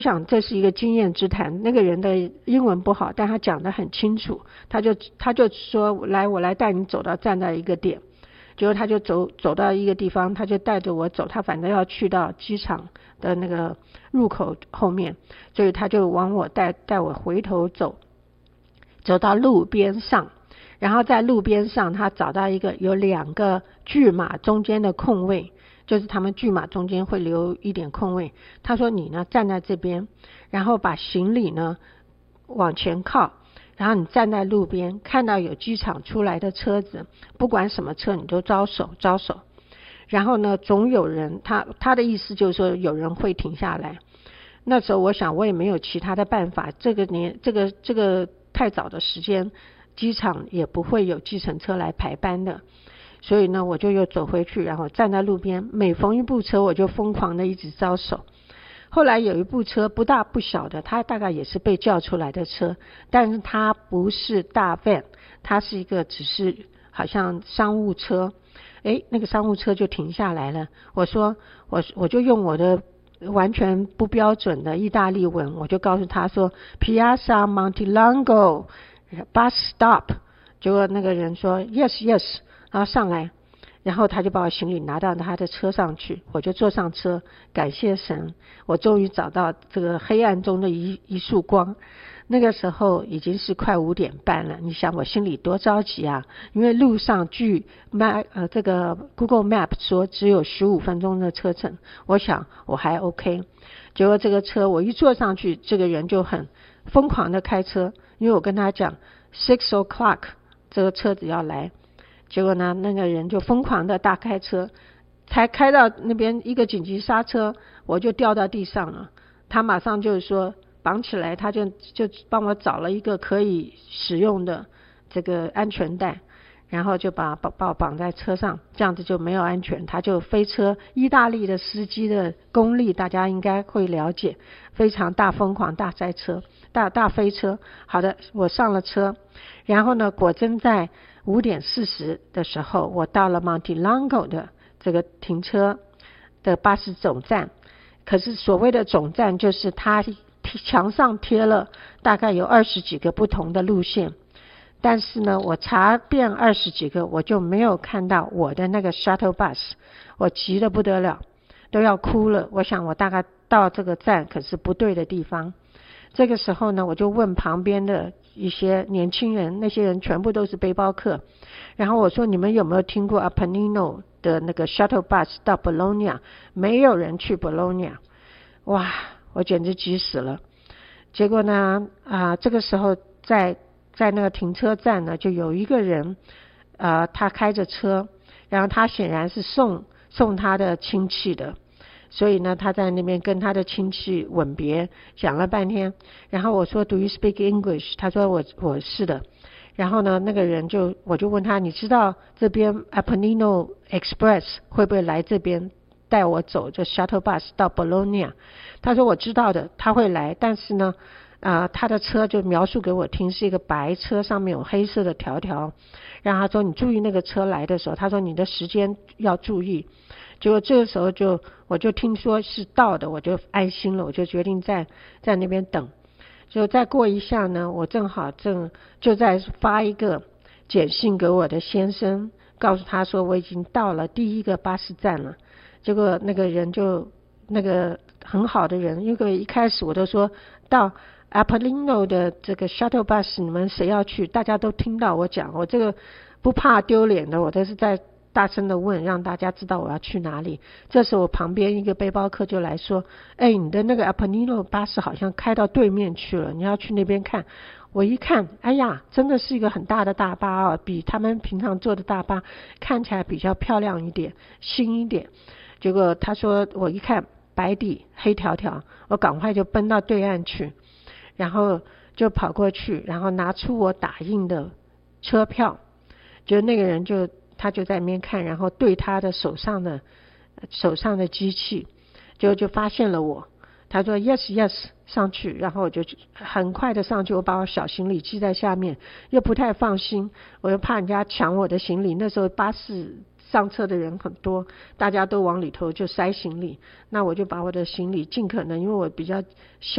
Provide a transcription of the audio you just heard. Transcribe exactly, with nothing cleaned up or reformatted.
想这是一个经验之谈，那个人的英文不好，但他讲得很清楚，他就他就说来我来带你走到站在一个点，结果他就走走到一个地方，他就带着我走，他反正要去到机场的那个入口后面，所以他就往我带带我回头走，走到路边上，然后在路边上他找到一个有两个巨马中间的空位，就是他们巨马中间会留一点空位，他说你呢站在这边，然后把行李呢往前靠，然后你站在路边，看到有机场出来的车子，不管什么车你都招手招手，然后呢总有人，他他的意思就是说有人会停下来。那时候我想我也没有其他的办法，这个年这个这个太早的时间，机场也不会有计程车来排班的，所以呢我就又走回去，然后站在路边，每逢一部车我就疯狂的一直招手。后来有一部车不大不小的，它大概也是被叫出来的车，但是它不是大 van， 它是一个只是好像商务车。诶，那个商务车就停下来了，我说我我就用我的完全不标准的意大利文，我就告诉他说 Piazza Montelongo bus stop， 结果那个人说 yes yes， 然后上来，然后他就把我行李拿到他的车上去，我就坐上车，感谢神，我终于找到这个黑暗中的一一束光。那个时候已经是快五点半了，你想我心里多着急啊，因为路上据 Map 呃这个 Google Map 说只有十五分钟的车程，我想我还 OK。 结果这个车我一坐上去，这个人就很疯狂的开车，因为我跟他讲 six o'clock 这个车子要来，结果呢那个人就疯狂的大开车，才开到那边一个紧急刹车，我就掉到地上了，他马上就是说绑起来，他就就帮我找了一个可以使用的这个安全带，然后就把把我绑在车上，这样子就没有安全，他就飞车。意大利的司机的功力大家应该会了解，非常大疯狂大赛车大大飞车。好的，我上了车，然后呢果真在五点四十的时候，我到了 Montelongo 的这个停车的巴士总站。可是所谓的总站就是它墙上贴了大概有二十几个不同的路线，但是呢我查遍二十几个，我就没有看到我的那个 shuttle bus， 我急得不得了，都要哭了。我想我大概到这个站可是不对的地方。这个时候呢我就问旁边的一些年轻人，那些人全部都是背包客，然后我说你们有没有听过 Apenino 的那个 shuttle bus 到 Bologna？ 没有人去 Bologna。 哇，我简直急死了。结果呢啊、呃，这个时候在在那个停车站呢，就有一个人呃，他开着车，然后他显然是送送他的亲戚的，所以呢他在那边跟他的亲戚吻别，讲了半天。然后我说 Do you speak English？ 他说我我是的。然后呢那个人就我就问他，你知道这边 Apenino Express 会不会来这边带我走，就 shuttle bus 到 Bologna？ 他说我知道的，他会来，但是呢呃，他的车就描述给我听，是一个白车，上面有黑色的条条。然后他说你注意那个车来的时候，他说你的时间要注意。结果这个时候就我就听说是到的，我就安心了，我就决定在在那边等。就再过一下呢，我正好正就在发一个简讯给我的先生，告诉他说我已经到了第一个巴士站了。结果那个人就那个很好的人，因为一开始我都说到 Apenino 的这个 shuttle bus 你们谁要去，大家都听到我讲，我这个不怕丢脸的，我都是在大声的问，让大家知道我要去哪里。这时候我旁边一个背包客就来说，哎，你的那个 Apenino 巴士好像开到对面去了，你要去那边看。我一看，哎呀，真的是一个很大的大巴啊，比他们平常坐的大巴看起来比较漂亮一点，新一点。结果他说，我一看白底黑条条，我赶快就奔到对岸去，然后就跑过去，然后拿出我打印的车票。就那个人就他就在那边看，然后对他的手上的手上的机器，就就发现了我。他说 yes yes 上去，然后我就很快的上去，我把我小行李系在下面，又不太放心，我又怕人家抢我的行李。那时候巴士上车的人很多，大家都往里头就塞行李，那我就把我的行李尽可能，因为我比较小